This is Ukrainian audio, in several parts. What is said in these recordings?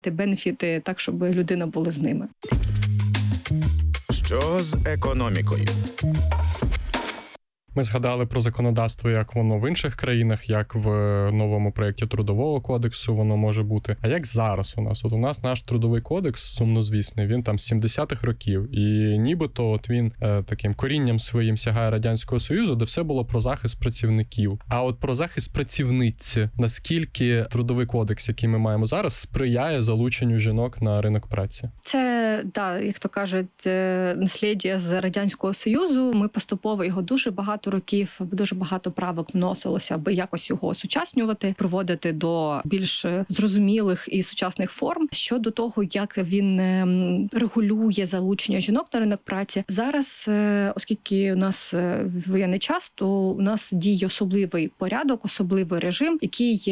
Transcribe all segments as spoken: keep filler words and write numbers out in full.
бенефіти так, щоб людина була з ними. Що з економікою? Ми згадали про законодавство, як воно в інших країнах, як в новому проєкті Трудового кодексу воно може бути. А як зараз у нас? От у нас наш Трудовий кодекс, сумнозвісний, він там з сімдесятих років. І нібито от він е, таким корінням своїм сягає Радянського Союзу, де все було про захист працівників. А от про захист працівниць, наскільки Трудовий кодекс, який ми маємо зараз, сприяє залученню жінок на ринок праці? Це, да, як то кажуть, наслідя з Радянського Союзу. Ми поступово його дуже багато років, дуже багато правок вносилося, аби якось його осучаснювати, проводити до більш зрозумілих і сучасних форм. Щодо того, як він регулює залучення жінок на ринок праці, зараз, оскільки у нас воєнний час, то у нас діє особливий порядок, особливий режим, який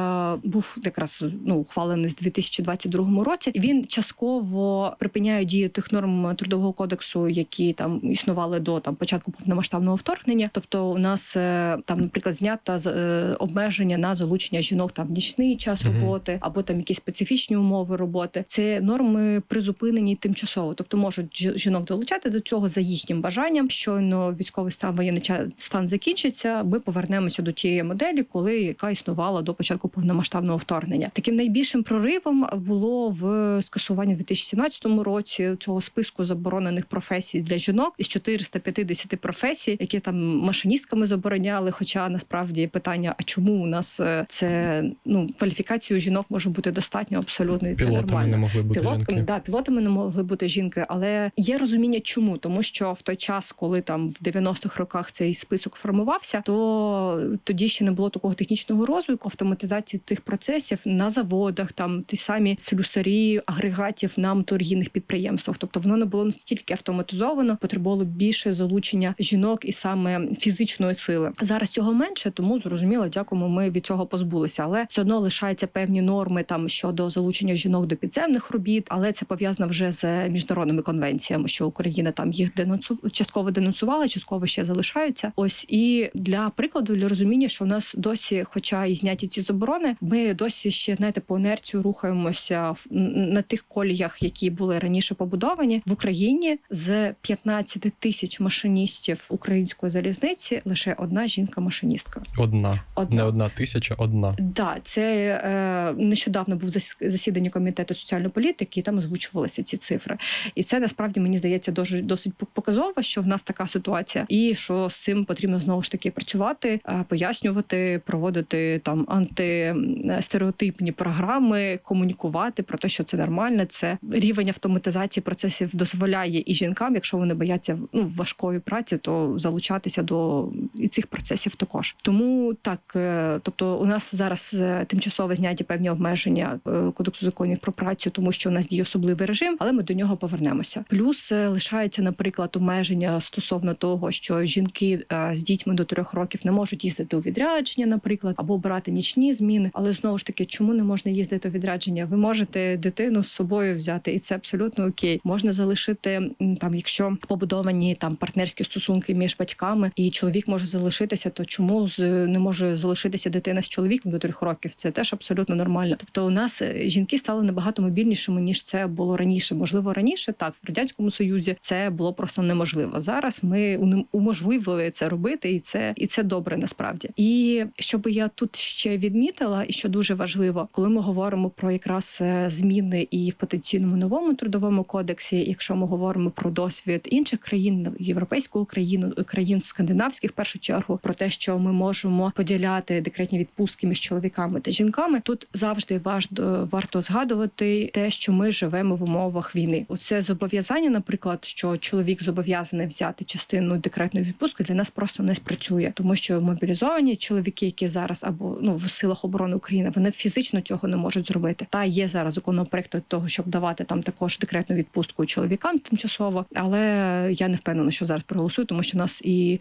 був якраз ну, ухвалений з дві тисячі двадцять другому році. Він частково припиняє дію тих норм Трудового кодексу, які там існували до там початку повномасштабного вторгнення. Тобто у нас там, наприклад, знято обмеження на залучення жінок там в нічний час роботи, або там якісь специфічні умови роботи. Це норми призупинені тимчасово. Тобто можуть жінок долучати до цього за їхнім бажанням. Щойно військовий стан, воєнний стан закінчиться, ми повернемося до тієї моделі, коли яка існувала до початку повномасштабного вторгнення. Таким найбільшим проривом було в скасуванні в дві тисячі сімнадцятому році цього списку заборонених професій для жінок із чотириста п'ятдесят професій, які там машиністками забороняли, хоча насправді питання, а чому у нас це, ну, кваліфікацію жінок може бути достатньо абсолютно, і це пілотами нормально. не могли бути Пілотками, жінки. Да, пілотами не могли бути жінки, але є розуміння чому, тому що в той час, коли там в дев'яностих роках цей список формувався, то тоді ще не було такого технічного розвитку, автоматизації тих процесів на заводах, там ті самі слюсарі, агрегатів на моторгійних підприємствах. Тобто воно не було настільки автоматизовано, потребувало більше залучення жінок і саме фізичної сили. Зараз цього менше, тому зрозуміло, дякуємо, ми від цього позбулися. Але все одно лишаються певні норми там щодо залучення жінок до підземних робіт, але це пов'язано вже з міжнародними конвенціями, що Україна там їх денонсу... частково денонсувала, частково ще залишаються. Ось і для прикладу, для розуміння, що у нас досі, хоча і зняті ці заборони, ми досі ще, знаєте, по інерцію рухаємося на тих коліях, які були раніше побудовані. В Україні з п'ятнадцяти тисяч машиністів української залізниці лише одна жінка-машиністка. Одна. одна. Не одна тисяча, одна. Да, це е, нещодавно був засідання комітету соціальної політики, і там озвучувалися ці цифри. І це насправді, мені здається, дуже досить показово, що в нас така ситуація, і що з цим потрібно знову ж таки працювати, пояснювати, проводити там антистереотипні програми, комунікувати про те, що це нормально. Це рівень автоматизації процесів дозволяє і жінкам, якщо вони бояться ну важкої праці, то залучатися до і цих процесів також. Тому так, тобто у нас зараз тимчасово зняті певні обмеження Кодексу законів про працю, тому що у нас діє особливий режим, але ми до нього повернемося. Плюс лишається, наприклад, обмеження стосовно того, що жінки з дітьми до трьох років не можуть їздити у відрядження, наприклад, або брати нічні зміни. Але знову ж таки, чому не можна їздити у відрядження? Ви можете дитину з собою взяти, і це абсолютно окей. Можна залишити там, якщо побудовані там партнерські стосунки між батьками, і чоловік може залишитися, то чому не може залишитися дитина з чоловіком до трьох років? Це теж абсолютно нормально. Тобто у нас жінки стали набагато мобільнішими, ніж це було раніше. Можливо, раніше так, в Радянському Союзі це було просто неможливо. Зараз ми уможливили це робити, і це, і це добре насправді. І що би я тут ще відмітила, і що дуже важливо, коли ми говоримо про якраз зміни і в потенційному новому трудовому кодексі, якщо ми говоримо про досвід інших країн, європейського країну, країн скандинавських, в першу чергу, про те, що ми можемо поділяти декретні відпустки між чоловіками та жінками, тут завжди важливо, варто згадувати те, що ми живемо в умовах війни. Оце зобов'язання, наприклад, що чоловік зобов'язаний взяти частину декретної відпустки, для нас просто не спрацює, тому що мобілізовані чоловіки, які зараз або ну в силах оборони України, вони фізично цього не можуть зробити. Та є зараз законопроект того, щоб давати там також декретну відпустку чоловікам тимчасово, але я не впевнена, що зараз проголосую, тому що у нас і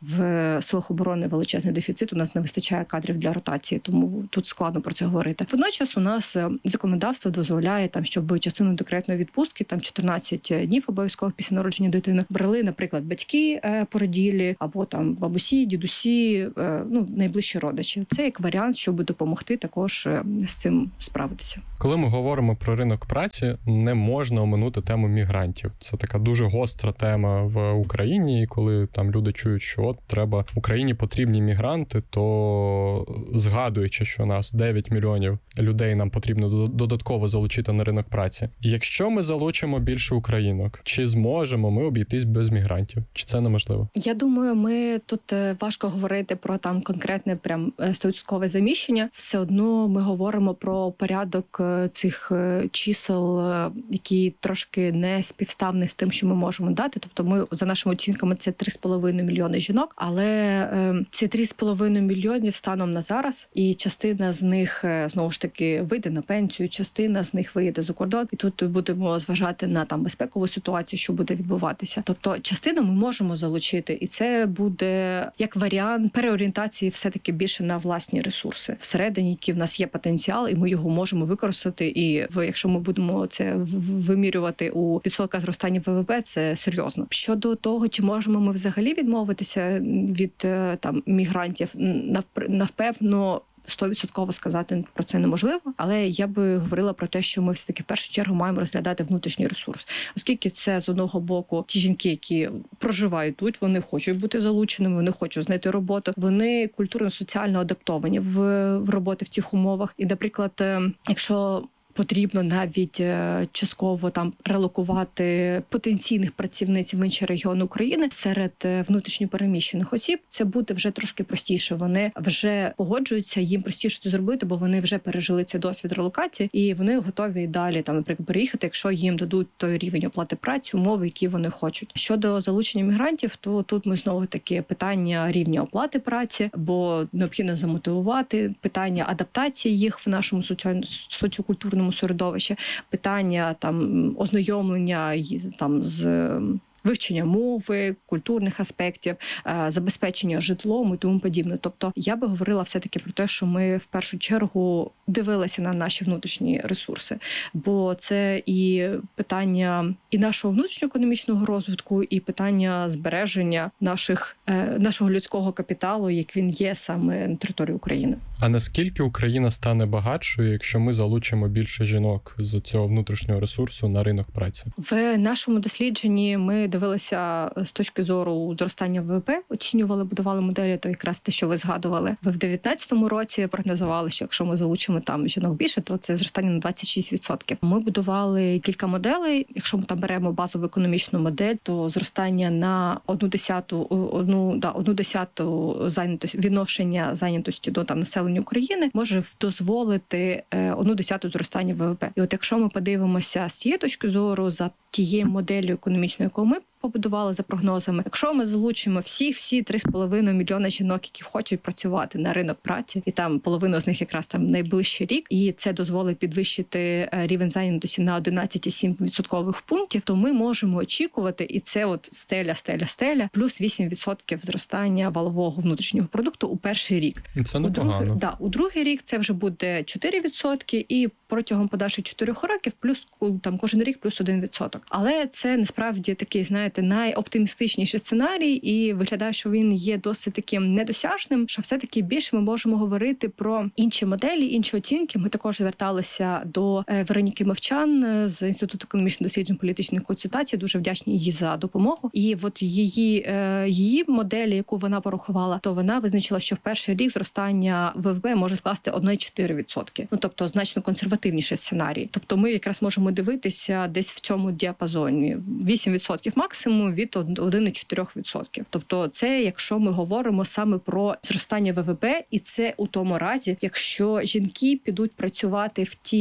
В силах оборони величезний дефіцит, у нас не вистачає кадрів для ротації, тому тут складно про це говорити. Водночас у нас законодавство дозволяє там, щоб частину декретної відпустки, там чотирнадцять днів обов'язково після народження дитини, брали, наприклад, батьки породілі або там бабусі, дідусі, ну найближчі родичі. Це як варіант, щоб допомогти також з цим справитися. Коли ми говоримо про ринок праці, не можна оминути тему мігрантів. Це така дуже гостра тема в Україні, і коли там люди чують, що от треба Україні потрібні мігранти, то згадуючи, що нас дев'ять мільйонів людей нам потрібно додатково залучити на ринок праці. Якщо ми залучимо більше українок, чи зможемо ми обійтись без мігрантів? Чи це неможливо? Я думаю, ми тут важко говорити про там конкретне прям сто відсотків заміщення. Все одно ми говоримо про порядок цих чисел, які трошки не співставні з тим, що ми можемо дати. Тобто ми, за нашими оцінками, це три з половиною мільйони жінок, але е, ці три з половиною мільйонів станом на зараз, і частина з них, знову ж таки, вийде на пенсію, частина з них виїде за кордон, і тут будемо зважати на там безпекову ситуацію, що буде відбуватися. Тобто частину ми можемо залучити, і це буде як варіант переорієнтації все-таки більше на власні ресурси. Всередині, які в нас є потенціал, і ми його можемо використати, і якщо ми будемо це вимірювати у відсотках зростання ВВП, це серйозно. Щодо того, чи можемо ми взагалі відмовитися від там мігрантів, напевно, сто відсотків сказати про це неможливо, але я би говорила про те, що ми все-таки в першу чергу маємо розглядати внутрішній ресурс. Оскільки це, з одного боку, ті жінки, які проживають тут, вони хочуть бути залученими, вони хочуть знайти роботу, вони культурно-соціально адаптовані в, в роботи в цих умовах. І, наприклад, якщо потрібно навіть частково там релокувати потенційних працівниць в інші регіони України серед внутрішньопереміщених осіб. Це буде вже трошки простіше. Вони вже погоджуються, їм простіше це зробити, бо вони вже пережили цей досвід релокації, і вони готові далі там, наприклад, переїхати, якщо їм дадуть той рівень оплати праці, умови, які вони хочуть. Щодо залучення мігрантів, то тут ми знову таки питання рівня оплати праці, бо необхідно замотивувати, питання адаптації їх в нашому соціокультурному середовищі, питання там ознайомлення там з вивчення мови, культурних аспектів, забезпечення житлом і тому подібне. Тобто я би говорила все-таки про те, що ми в першу чергу дивилися на наші внутрішні ресурси, бо це і питання і нашого внутрішньоекономічного розвитку, і питання збереження наших, нашого людського капіталу, як він є саме на території України. А наскільки Україна стане багатшою, якщо ми залучимо більше жінок з цього внутрішнього ресурсу на ринок праці? В нашому дослідженні ми дивилися з точки зору зростання ВВП, оцінювали, будували моделі, то якраз те, що ви згадували. В дев'ятнадцятому році прогнозували, що якщо ми залучимо там жінок більше, то це зростання на двадцять шість відсотків. Ми будували кілька моделей. Якщо ми там беремо базову економічну модель, то зростання на одну десяту, одну, да, одну десяту зайнятості, відношення зайнятості до там населення України може дозволити одну десяту зростання ВВП. І от якщо ми подивимося з цієї точки зору за тією моделлю економічною, яку ми побудували за прогнозами, якщо ми залучимо всіх, всі три з половиною мільйона жінок, які хочуть працювати на ринок праці, і там половину з них якраз там найближчий рік, і це дозволить підвищити рівень зайнятості на одинадцять цілих сім десятих відсоткових пунктів, то ми можемо очікувати, і це от стеля, стеля, стеля, плюс вісім відсотків зростання валового внутрішнього продукту у перший рік. І це непогано. У другий, да, у другий рік це вже буде чотири відсотки, і протягом подальших чотирьох років плюс там кожен рік плюс один відсоток. Але це насправді такий, знаєте, найоптимістичніший сценарій, і виглядає, що він є досить таким недосяжним, що все-таки більше ми можемо говорити про інші моделі, інші оцінки. Ми також зверталися до Вероніки Мовчан з Інституту економічних досліджень політичних консультацій, дуже вдячні їй за допомогу. І от її, її моделі, яку вона порахувала, то вона визначила, що в перший рік зростання ВВП може скласти одне цілих чотири десятих відсотка. Ну, тобто значно консервативніший сценарій. Тобто ми якраз можемо дивитися десь в цьому діапазоні. вісім відсотків максимум від один цілих чотири десятих відсотка. Тобто це, якщо ми говоримо саме про зростання ВВП, і це у тому разі, якщо жінки підуть працювати в ті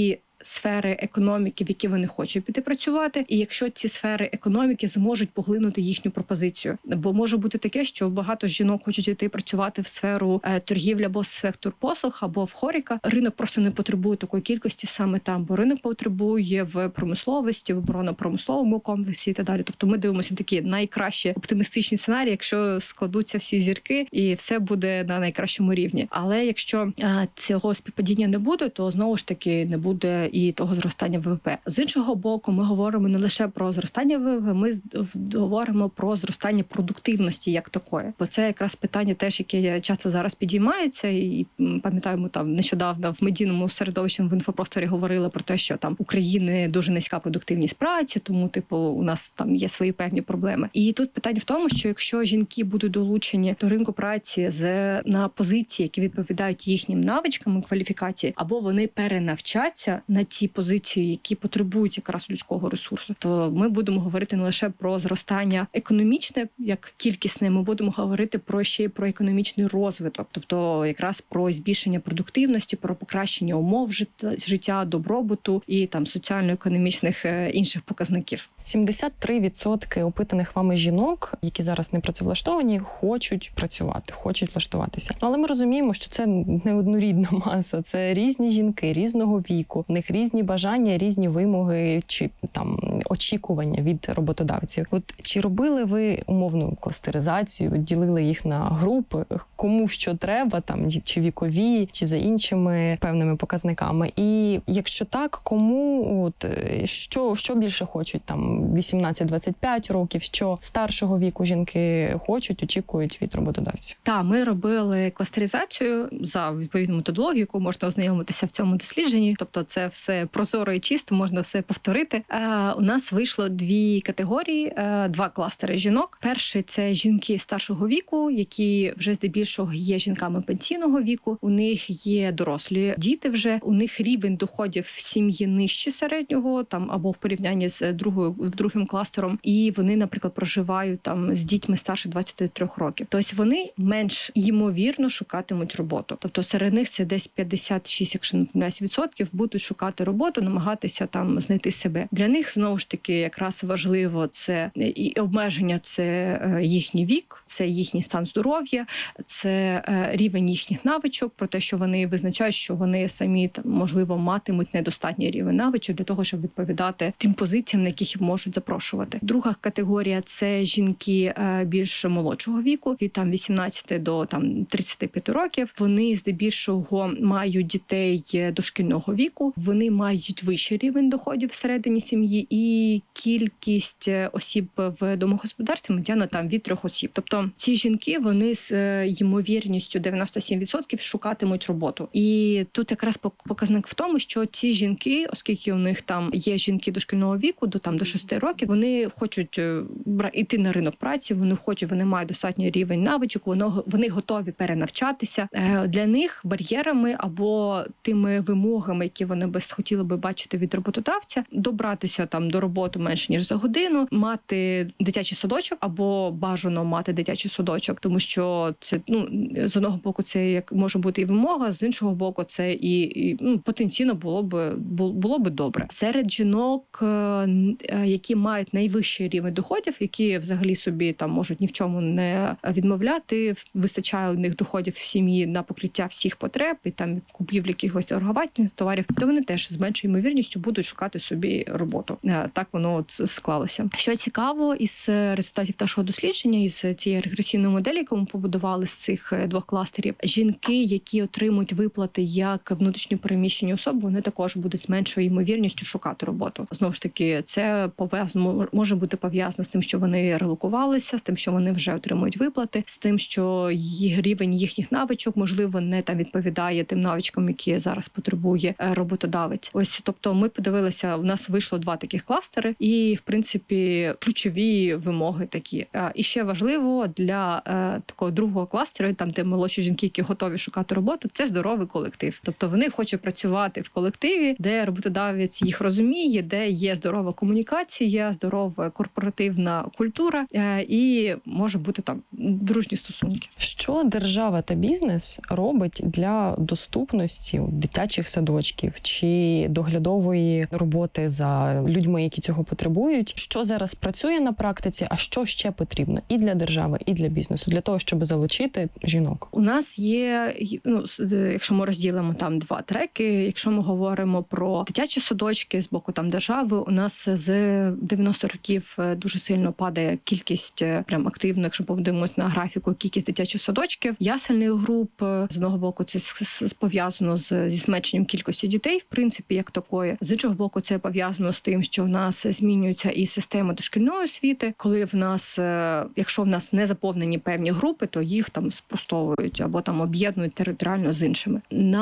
сфери економіки, в які вони хочуть піти працювати, і якщо ці сфери економіки зможуть поглинути їхню пропозицію. Бо може бути таке, що багато жінок хочуть йти працювати в сферу торгівлі або сектор послуг, або в хоріка. Ринок просто не потребує такої кількості саме там, бо ринок потребує в промисловості, в оборонно-промисловому комплексі і так далі. Тобто ми дивимося такі найкращі оптимістичні сценарії, якщо складуться всі зірки і все буде на найкращому рівні. Але якщо а, цього співпадіння не буде, то знову ж таки не буде і того зростання ВВП. З іншого боку, ми говоримо не лише про зростання ВВП, ми говоримо про зростання продуктивності як такої. Бо це якраз питання теж, яке часто зараз підіймається, і пам'ятаємо, там нещодавно в медійному середовищі в інфопросторі говорили про те, що там України дуже низька продуктивність праці, тому типу у нас там є свої певні проблеми. І тут питання в тому, що якщо жінки будуть долучені до ринку праці з на позиції, які відповідають їхнім навичкам і кваліфікації, або вони перенавчаться на ті позиції, які потребують якраз людського ресурсу, то ми будемо говорити не лише про зростання економічне, як кількісне, ми будемо говорити про ще й про економічний розвиток, тобто якраз про збільшення продуктивності, про покращення умов життя, добробуту і там соціально-економічних інших показників. сімдесят три відсотки опитаних вами жінок, які зараз не працевлаштовані, хочуть працювати, хочуть влаштуватися. Але ми розуміємо, що це не однорідна маса, це різні жінки, різного віку, в них різні бажання, різні вимоги чи там очікування від роботодавців. От чи робили ви умовну кластеризацію, ділили їх на групи, кому що треба, там чи вікові, чи за іншими певними показниками? І якщо так, кому от що, що більше хочуть, там вісімнадцять-двадцять п'ять років, що старшого віку жінки хочуть, очікують від роботодавців? Так, ми робили кластеризацію за відповідну методологію, яку можна ознайомитися в цьому дослідженні. Тобто це все прозоро і чисто, можна все повторити. У нас вийшло дві категорії, два кластери жінок. Перший – це жінки старшого віку, які вже здебільшого є жінками пенсійного віку. У них є дорослі діти вже, у них рівень доходів в сім'ї нижче середнього, там або в порівнянні з другою другим кластером, і вони, наприклад, проживають там з дітьми старше двадцяти трьох років. Тобто вони менш ймовірно шукатимуть роботу. Тобто серед них це десь п'ятдесят шість, якщо не помиляюсь, відсотків будуть шукати роботу, намагатися там знайти себе. Для них знову ж таки якраз важливо це і обмеження, це їхній вік, це їхній стан здоров'я, це рівень їхніх навичок, про те, що вони визначають, що вони самі там можливо матимуть недостатній рівень навичок для того, щоб відповідати тим позиціям, на яких їх можуть запрошувати. Друга категорія – це жінки більш молодшого віку, від там вісімнадцяти до там тридцяти п'яти років. Вони здебільшого мають дітей дошкільного віку, вони мають вищий рівень доходів всередині сім'ї, і кількість осіб в домогосподарстві медіана там від трьох осіб. Тобто ці жінки, вони з ймовірністю дев'яносто сім відсотків шукатимуть роботу. І тут якраз показник в тому, що ці жінки, оскільки у них там є жінки дошкільного віку, до там до шести років, вони хочуть йти на ринок праці, вони хочуть, вони мають достатній рівень навичок, вони, вони готові перенавчатися. Для них бар'єрами або тими вимогами, які вони би хотіли би бачити від роботодавця, добратися там до роботи менше ніж за годину, мати дитячий садочок або бажано мати дитячий садочок, тому що це, ну, з одного боку це як може бути і вимога, з іншого боку це і, і ну, потенційно було б було б добре. Серед жінок, які мають найвищий рівень доходів, які взагалі собі там можуть ні в чому не відмовляти, вистачає у них доходів в сім'ї на покриття всіх потреб і там купівлі якихось торгувальних товарів, то вони теж з меншою ймовірністю будуть шукати собі роботу. Так воно от склалося. Що цікаво, із результатів нашого дослідження, із цієї регресійної моделі, яку ми побудували з цих двох кластерів, жінки, які отримують виплати як внутрішньо переміщені особи, вони також будуть з меншою ймовірністю шукати роботу. Знову ж таки, це пов'язано, може бути пов'язано з тим, що вони релокувалися, з тим, що вони вже отримують виплати, з тим, що їх рівень їхніх навичок, можливо, не там відповідає тим навичкам, які зараз потребує роботодавець. Ось, тобто ми подивилися, у нас вийшло два таких кластери, і, в принципі, ключові вимоги такі. І ще важливо для е, такого другого кластеру, там, де молодші жінки, які готові шукати роботу, це здоровий колектив. Тобто вони хочуть працювати в колективі, де роботодавець їх розуміє, де є здорова комунікація, здорова корпоративна культура е, і може бути там дружні стосунки. Що держава та бізнес робить для доступності дитячих садочків чи чи доглядової роботи за людьми, які цього потребують. Що зараз працює на практиці, а що ще потрібно і для держави, і для бізнесу, для того, щоб залучити жінок? У нас є, ну, якщо ми розділимо там два треки, якщо ми говоримо про дитячі садочки з боку там держави, у нас з дев'яностих років дуже сильно падає кількість, прям активно, якщо подивимось на графіку, кількість дитячих садочків, ясельних груп. З одного боку, це пов'язано з, зі зменшенням кількості дітей, в принципі, як такої. З іншого боку, це пов'язано з тим, що в нас змінюється і система дошкільної освіти, коли в нас, якщо в нас не заповнені певні групи, то їх там спростовують або там об'єднують територіально з іншими.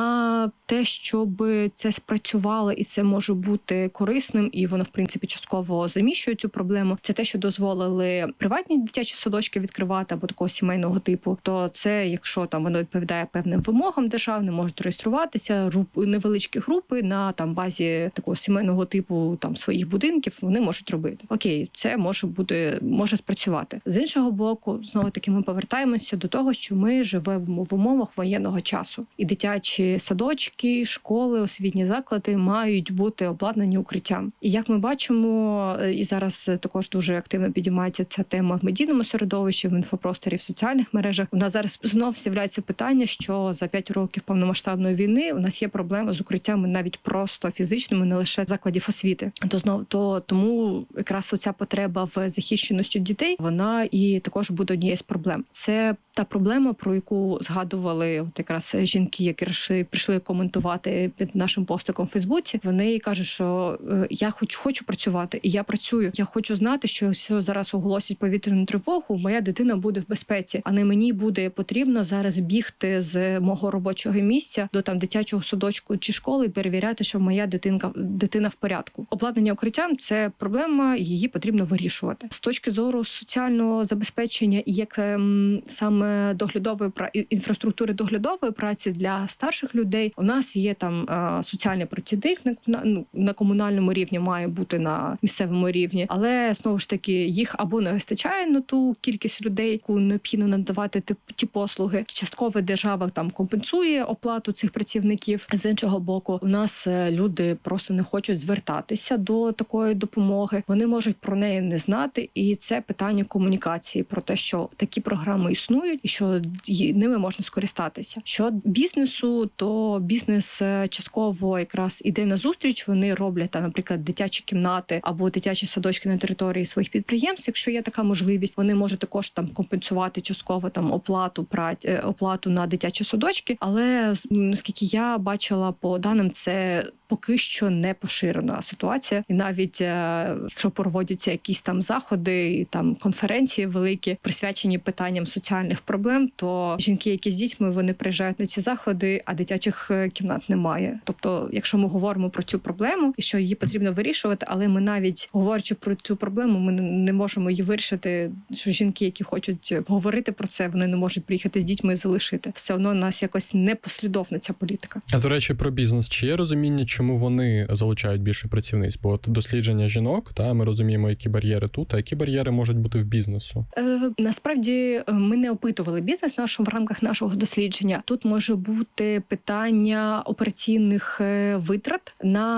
На те, щоб це спрацювало і це може бути корисним, і воно, в принципі, частково заміщує цю проблему, це те, що дозволили приватні дитячі садочки відкривати або такого сімейного типу, то це, якщо там воно відповідає певним вимогам державним, можуть реєструватися групи, невеличкі групи на там базі такого сімейного типу там своїх будинків, вони можуть робити. Окей, це може бути, може спрацювати. З іншого боку, знову таки ми повертаємося до того, що ми живемо в умовах воєнного часу. І дитячі садочки, школи, освітні заклади мають бути обладнані укриттям. І як ми бачимо, і зараз також дуже активно підіймається ця тема в медійному середовищі, в інфопросторі, в соціальних мережах. У нас зараз знов з'являється питання, що за п'ять років повномасштабної війни у нас є проблеми з укриттями навіть просто фізичними, не лише закладів освіти. То знов то тому якраз оця потреба в захищеності дітей, вона і також буде однією з проблем. Це та проблема, про яку згадували от якраз жінки, які прийшли, прийшли коментувати під нашим постиком в Фейсбуці. Вони кажуть, що я хоч хочу працювати, і я працюю. Я хочу знати, що якщо зараз оголосять повітряну тривогу, моя дитина буде в безпеці, а не мені буде потрібно зараз бігти з мого робочого місця до там дитячого садочку чи школи і перевіряти, що моя дитинка дитина в порядку. Обладнання укриттям – це проблема, її потрібно вирішувати. З точки зору соціального забезпечення і як ем, саме доглядової інфраструктури доглядової праці для старших людей, у нас є там е, соціальний працівник на, на, ну, на комунальному рівні, має бути на місцевому рівні, але знову ж таки їх або не вистачає на ту кількість людей, яку необхідно надавати ті, ті послуги. Частково держава там компенсує оплату цих працівників. З іншого боку, у нас люди просто не хочуть звертатися до такої допомоги. Вони можуть про неї не знати, і це питання комунікації про те, що такі програми існують і що ними можна скористатися. Що бізнесу, то бізнес частково якраз іде на зустріч. Вони роблять там, наприклад, дитячі кімнати або дитячі садочки на території своїх підприємств. Якщо є така можливість, вони можуть також там компенсувати частково там оплату праці, оплату на дитячі садочки. Але наскільки я бачила по даним, це поки що не поширена ситуація. І навіть якщо проводяться якісь там заходи, і там конференції великі, присвячені питанням соціальних проблем, то жінки, які з дітьми, вони приїжджають на ці заходи, а дитячих кімнат немає. Тобто, якщо ми говоримо про цю проблему і що її потрібно вирішувати, але ми навіть говорячи про цю проблему, ми не можемо її вирішити, що жінки, які хочуть говорити про це, вони не можуть приїхати з дітьми і залишити. Все одно у нас якось непослідовна ця політика. А до речі, про бізнес. Чи є розуміння, чому вони залучають більше працівниць? Бо от дослідження жінок, та ми розуміємо, які бар'єри тут, а які бар'єри можуть бути в бізнесу? Е, насправді ми не опитували бізнес в нашому в рамках нашого дослідження. Тут може бути питання операційних витрат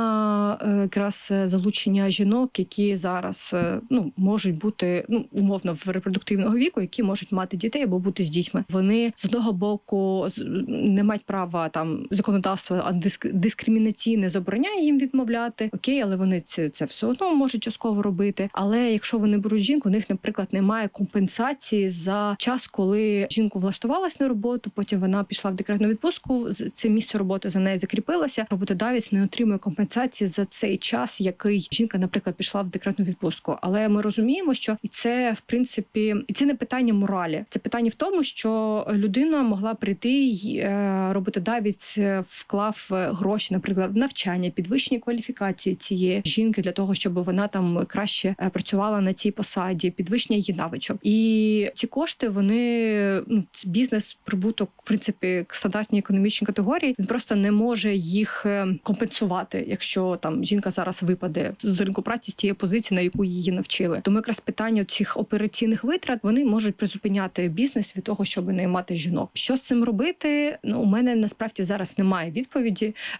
на якраз залучення жінок, які зараз ну можуть бути ну умовно в репродуктивного віку, які можуть мати дітей або бути з дітьми. Вони з одного боку не мають права там законодавство дискримінаційне забороняє їм відмовляти. Окей, але вони це, це все одно можуть частково робити. Але якщо вони беруть жінку, у них, наприклад, немає компенсації за час, коли жінку влаштувалась на роботу, потім вона пішла в декретну відпустку, це місце роботи за нею закріпилося. Роботодавець не отримує компенсації за цей час, який жінка, наприклад, пішла в декретну відпустку. Але ми розуміємо, що і це, в принципі, і це не питання моралі. Це питання в тому, що людина могла прийти, і роботодавець вклав гроші, наприклад, в навчання, підвищення кваліфікації цієї жінки для того, щоб вона там краще працювала на цій посаді, підвищення її навичок. І ці кошти, вони, ну, бізнес, прибуток, в принципі, стандартні економічні категорії, він просто не може їх компенсувати, якщо там жінка зараз випаде з ринку праці з тієї позиції, на яку її навчили. Тому якраз питання цих операційних витрат, вони можуть призупиняти бізнес від того, щоб наймати жінок. Що з цим робити? Ну, у мене насправді зараз немає відповіді. Ця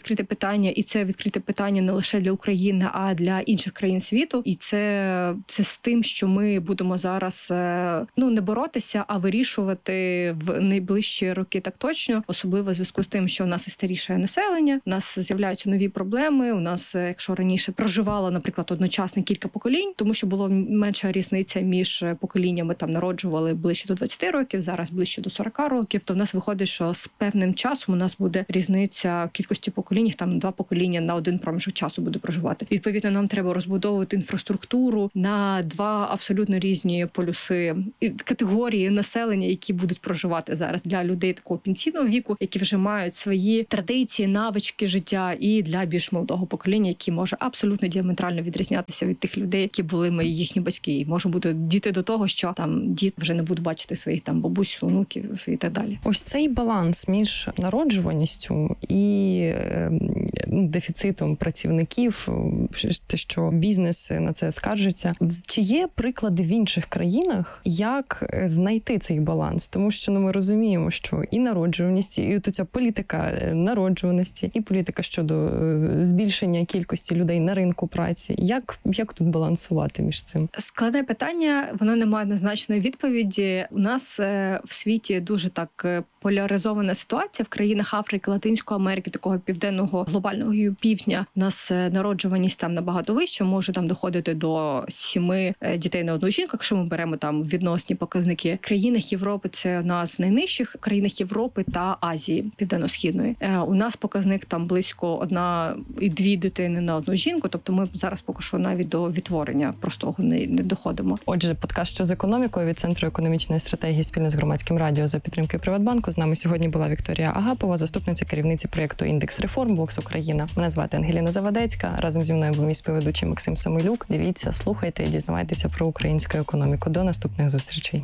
відкрите питання, і це відкрите питання не лише для України, а для інших країн світу. І це, це з тим, що ми будемо зараз ну не боротися, а вирішувати в найближчі роки так точно, особливо в зв'язку з тим, що у нас і старіше населення, у нас з'являються нові проблеми. У нас, якщо раніше проживало, наприклад, одночасно кілька поколінь, тому що було менша різниця між поколіннями, там народжували ближче до двадцяти років, зараз ближче до сорока років, то в нас виходить, що з певним часом у нас буде різниця в кількості поколінь, там два покоління на один проміжок часу буде проживати. Відповідно, нам треба розбудовувати інфраструктуру на два абсолютно різні полюси і категорії населення, які будуть проживати зараз для людей такого пенсійного віку, які вже мають свої традиції, навички життя, і для більш молодого покоління, які може абсолютно діаметрально відрізнятися від тих людей, які були ми їхні батьки. І може бути діти до того, що там діти вже не будуть бачити своїх там бабусь, онуків і так далі. Ось цей баланс між народжуваністю і е, дефіцитом працівників, те, що бізнес на це скаржиться. Чи є приклади в інших країнах, як знайти цей баланс? Тому що ну, ми розуміємо, що і народжуваність, і от ця політика народжуваності, і політика щодо збільшення кількості людей на ринку праці. Як, як тут балансувати між цим? Складне питання, воно не має однозначної відповіді. У нас в світі дуже так поляризована ситуація. В країнах Африки, Латинської Америки, такого південного глобального півдня, у нас народжуваність там набагато вища, може там доходити до сіми дітей на одну жінку, якщо ми беремо там відносні показники. В країнах Європи це у нас найнижчих, в країнах Європи та Азії, Південно-Східної. У нас показник там близько одна і дві дитини на одну жінку, тобто ми зараз поки що навіть до відтворення простого не, не доходимо. Отже, подкаст «Що з економікою» від Центру економічної стратегії спільно з Громадським радіо за підтримки Приватбанку. З нами сьогодні була Вікторія Агапова, заступниця керівниці проєкту «Індекс реформ» Вокс Україна. Мене звати Ангеліна Завадецька. Разом зі мною був мій співведучий Максим Самилюк. Дивіться, слухайте і дізнавайтеся про українську економіку. До наступних зустрічей.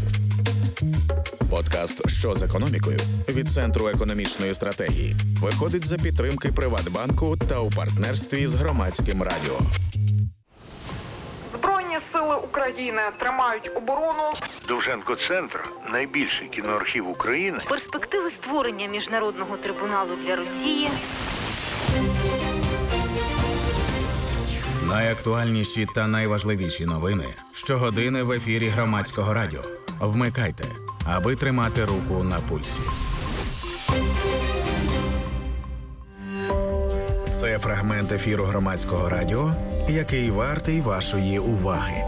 Подкаст «Що з економікою» від Центру економічної стратегії виходить за підтримки Приватбанку та у партнерстві з Громадським радіо. Збройні сили України тримають оборону. Довженко-центр – найбільший кіноархів України. Перспективи створення міжнародного трибуналу для Росії. Найактуальніші та найважливіші новини щогодини в ефірі Громадського радіо. Вмикайте, аби тримати руку на пульсі. Це фрагмент ефіру Громадського радіо, який вартий вашої уваги.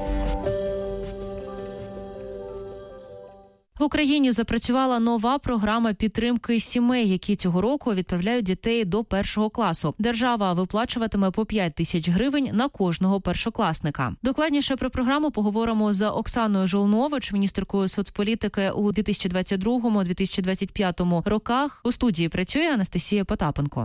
В Україні запрацювала нова програма підтримки сімей, які цього року відправляють дітей до першого класу. Держава виплачуватиме по п'ять тисяч гривень на кожного першокласника. Докладніше про програму поговоримо з Оксаною Жолнович, міністеркою соцполітики у дві тисячі двадцять другому - дві тисячі двадцять п'ятому роках. У студії працює Анастасія Потапенко.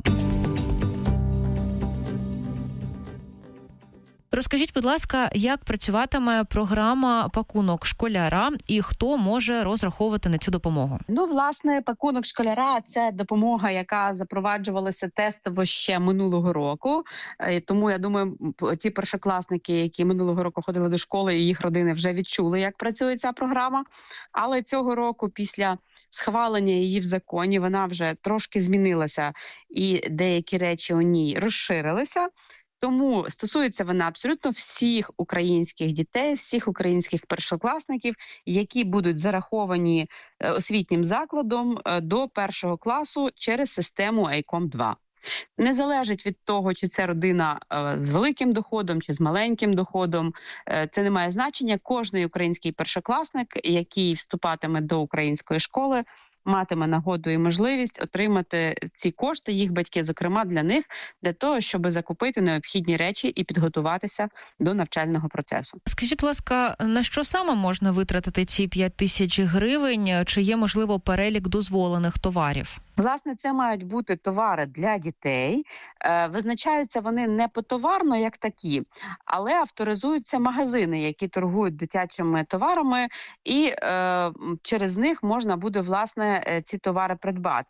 Розкажіть, будь ласка, як працюватиме програма «Пакунок школяра» і хто може розраховувати на цю допомогу? Ну, власне, «Пакунок школяра» – це допомога, яка запроваджувалася тестово ще минулого року. Тому, я думаю, ті першокласники, які минулого року ходили до школи, і їх родини вже відчули, як працює ця програма. Але цього року, після схвалення її в законі, вона вже трошки змінилася, і деякі речі у ній розширилися. Тому стосується вона абсолютно всіх українських дітей, всіх українських першокласників, які будуть зараховані освітнім закладом до першого класу через систему ай ком два. Не залежить від того, чи це родина з великим доходом, чи з маленьким доходом. Це не має значення. Кожний український першокласник, який вступатиме до української школи, матиме нагоду і можливість отримати ці кошти, їх батьки, зокрема, для них, для того, щоб закупити необхідні речі і підготуватися до навчального процесу. Скажіть, будь ласка, на що саме можна витратити ці п'ять тисяч гривень? Чи є, можливо, перелік дозволених товарів? Власне, це мають бути товари для дітей. Е, визначаються вони не потоварно, як такі, але авторизуються магазини, які торгують дитячими товарами, і е, через них можна буде, власне, ці товари придбати.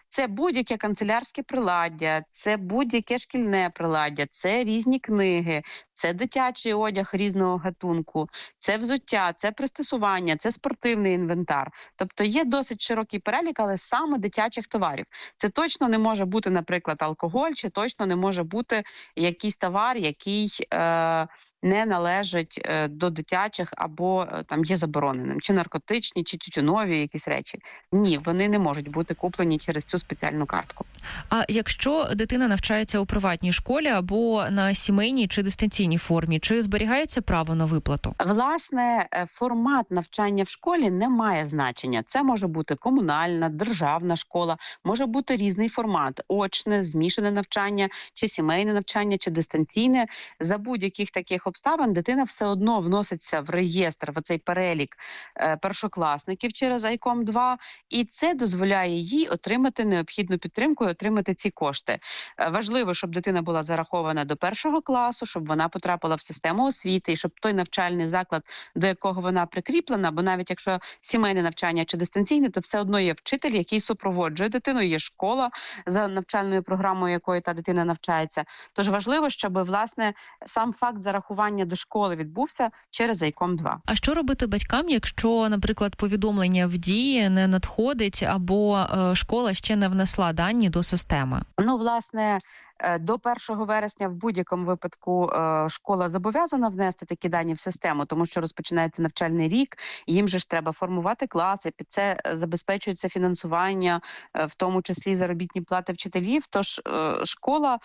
Це будь-яке канцелярське приладдя, це будь-яке шкільне приладдя, це різні книги, це дитячий одяг різного гатунку, це взуття, це пристосування, це спортивний інвентар. Тобто є досить широкий перелік, але саме дитячих товарів. Це точно не може бути, наприклад, алкоголь, чи точно не може бути якийсь товар, який е, не належить е, до дитячих або е, там є забороненим, чи наркотичні, чи тютюнові якісь речі. Ні, вони не можуть бути куплені через цю спеціальну картку. А якщо дитина навчається у приватній школі або на сімейній чи дистанційній формі, чи зберігається право на виплату? Власне, формат навчання в школі не має значення. Це може бути комунальна, державна школа, може бути різний формат: очне, змішане навчання, чи сімейне навчання, чи дистанційне. За будь-яких таких обставин дитина все одно вноситься в реєстр, в цей перелік першокласників через ай ком два, і це дозволяє їй отримати необхідну підтримку і отримати ці кошти. Важливо, щоб дитина була зарахована до першого класу, щоб вона потрапила в систему освіти, і щоб той навчальний заклад, до якого вона прикріплена, бо навіть якщо сімейне навчання чи дистанційне, то все одно є вчитель, який супроводжує дитину, є школа, за навчальною програмою якої та дитина навчається. Тож важливо, щоб, власне, сам факт зарахування до школи відбувся через ай ком два. А що робити батькам, якщо, наприклад, повідомлення в дії не надходить або е, школа ще не внесла дані до системи? Ну, власне, до першого вересня в будь-якому випадку школа зобов'язана внести такі дані в систему, тому що розпочинається навчальний рік, їм же ж треба формувати класи, під це забезпечується фінансування, в тому числі заробітні плати вчителів, тож школа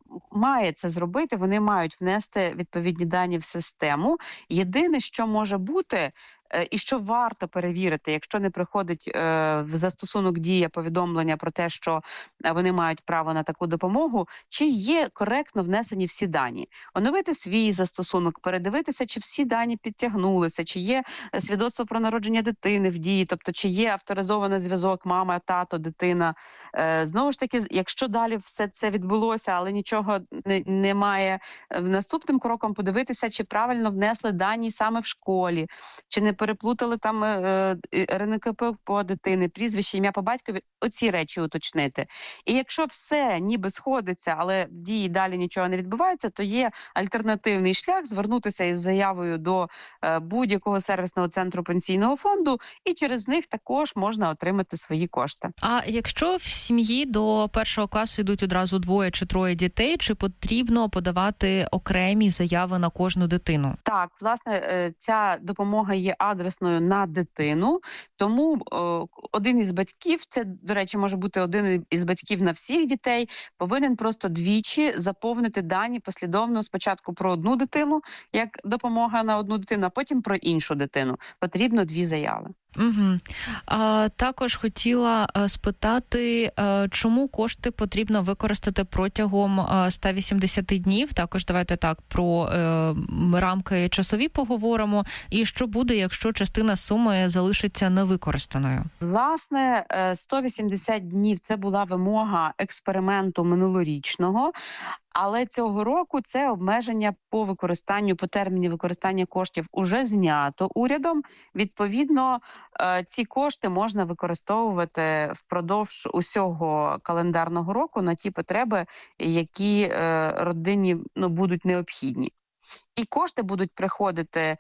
має це зробити, вони мають внести відповідні дані в систему. Єдине, що може бути, і що варто перевірити, якщо не приходить е, в застосунок Дія повідомлення про те, що вони мають право на таку допомогу, чи є коректно внесені всі дані. Оновити свій застосунок, передивитися, чи всі дані підтягнулися, чи є свідоцтво про народження дитини в Дії, тобто чи є авторизований зв'язок мама, тато, дитина. Е, знову ж таки, якщо далі все це відбулося, але нічого не, немає, наступним кроком подивитися, чи правильно внесли дані саме в школі, чи не переплутали там е, ер ен ка пе по дитини, прізвище, ім'я по батькові, оці речі уточнити. І якщо все ніби сходиться, але в Дії далі нічого не відбувається, то є альтернативний шлях звернутися із заявою до е, будь-якого сервісного центру пенсійного фонду, і через них також можна отримати свої кошти. А якщо в сім'ї до першого класу йдуть одразу двоє чи троє дітей, чи потрібно подавати окремі заяви на кожну дитину? Так, власне, е, ця допомога є адресною на дитину, тому о, один із батьків, це, до речі, може бути один із батьків на всіх дітей, повинен просто двічі заповнити дані послідовно, спочатку про одну дитину, як допомога на одну дитину, а потім про іншу дитину. Потрібно дві заяви. Угу. А, також хотіла а, спитати, а, чому кошти потрібно використати протягом а, сто вісімдесят днів? Також давайте так про а, рамки часові поговоримо. І що буде, якщо частина суми залишиться невикористаною? Власне, сто вісімдесят днів – це була вимога експерименту минулорічного. Але цього року це обмеження по використанню, по терміні використання коштів уже знято урядом. Відповідно, ці кошти можна використовувати впродовж усього календарного року на ті потреби, які родині ну, будуть необхідні. І кошти будуть приходити,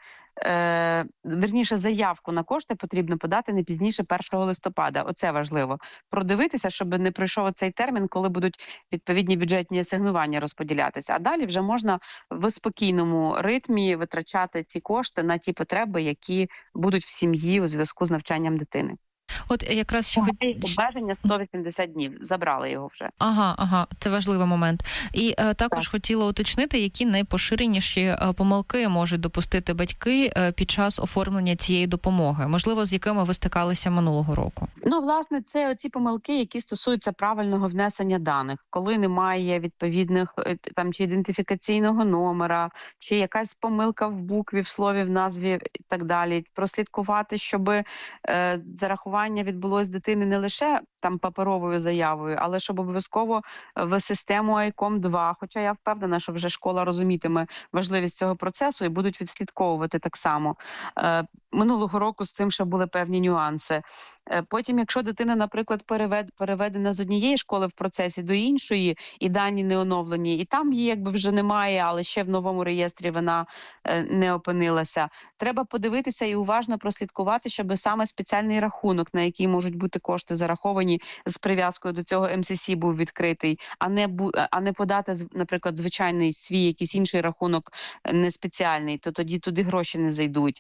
е, верніше, заявку на кошти потрібно подати не пізніше першого листопада. Оце важливо. Продивитися, щоб не пройшов цей термін, коли будуть відповідні бюджетні асигнування розподілятися. А далі вже можна в спокійному ритмі витрачати ці кошти на ті потреби, які будуть в сім'ї у зв'язку з навчанням дитини. От якраз ще обмеження сто вісімдесят днів, забрали його вже. Ага, ага, це важливий момент. І е, також так. хотіла уточнити, які найпоширеніші е, помилки можуть допустити батьки е, під час оформлення цієї допомоги, можливо, з якими ви стикалися минулого року. Ну, власне, це оці помилки, які стосуються правильного внесення даних, коли немає відповідних там чи ідентифікаційного номера, чи якась помилка в букві, в слові, в назві і так далі. Прослідкувати, щоб е, зарахування відбулось дитини не лише там паперовою заявою, але щоб обов'язково в систему ай ком два, хоча я впевнена, що вже школа розумітиме важливість цього процесу і будуть відслідковувати так само. Минулого року з цим ще були певні нюанси. Потім, якщо дитина, наприклад, перевед, переведена з однієї школи в процесі до іншої, і дані не оновлені, і там її якби вже немає, але ще в новому реєстрі вона не опинилася. Треба подивитися і уважно прослідкувати, щоб саме спеціальний рахунок, на який можуть бути кошти зараховані з прив'язкою до цього ем ес сі, був відкритий, а не, а не подати, наприклад, звичайний свій якийсь інший рахунок, не спеціальний, то тоді туди гроші не зайдуть.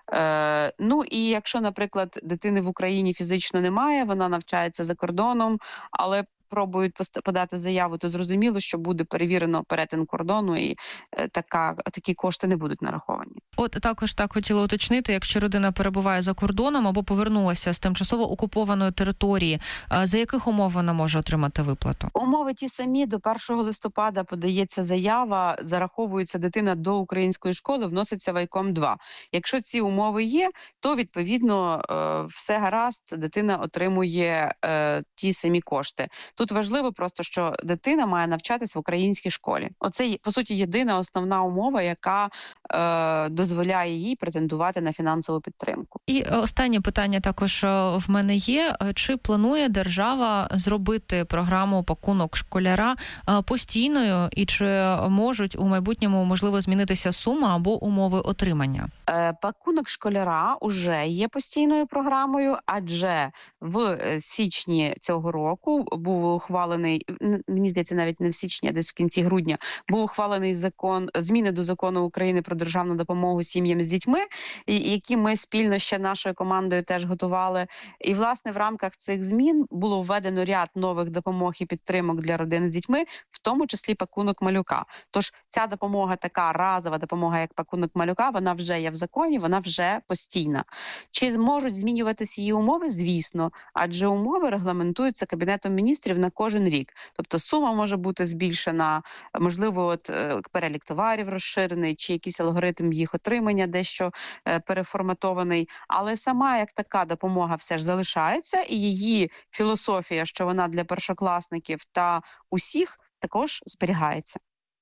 Е, ну і якщо, наприклад, дитини в Україні фізично немає, вона навчається за кордоном, але пробують подати заяву, то зрозуміло, що буде перевірено перетин кордону, і е, така, такі кошти не будуть нараховані. От також так хотіла уточнити, якщо родина перебуває за кордоном або повернулася з тимчасово окупованої території, за яких умов вона може отримати виплату? Умови ті самі. До першого листопада подається заява, зараховується дитина до української школи, вноситься в ай ком два. Якщо ці умови є, то відповідно е, все гаразд, дитина отримує е, ті самі кошти. Тут важливо просто, що дитина має навчатись в українській школі. Оце, по суті, єдина основна умова, яка е, дозволяє їй претендувати на фінансову підтримку. І останнє питання також в мене є. Чи планує держава зробити програму «Пакунок школяра» постійною? І чи можуть у майбутньому, можливо, змінитися сума або умови отримання? Е, «Пакунок школяра» уже є постійною програмою, адже в січні цього року був ухвалений, мені здається, навіть не в січні, а десь в кінці грудня, був ухвалений закон, зміни до закону України про державну допомогу сім'ям з дітьми, які ми спільно ще нашою командою теж готували. І, власне, в рамках цих змін було введено ряд нових допомог і підтримок для родин з дітьми, в тому числі пакунок малюка. Тож ця допомога, така разова допомога, як пакунок малюка, вона вже є в законі, вона вже постійна. Чи зможуть змінюватися її умови? Звісно, адже умови регламентуються Кабінетом міністрів на кожен рік. Тобто сума може бути збільшена, можливо, от перелік товарів розширений, чи якийсь алгоритм їх отримання дещо е, переформатований. Але сама як така допомога все ж залишається, і її філософія, що вона для першокласників та усіх, також зберігається.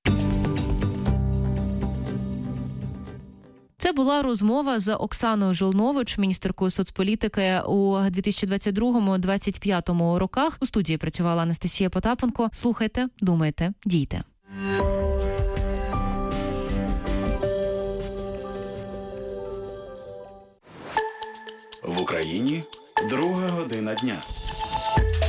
Це була розмова з Оксаною Жолнович, міністеркою соцполітики у дві тисячі двадцять другому - двадцять п'ятому роках. У студії працювала Анастасія Потапенко. Слухайте, думайте, дійте. В Україні друга година дня.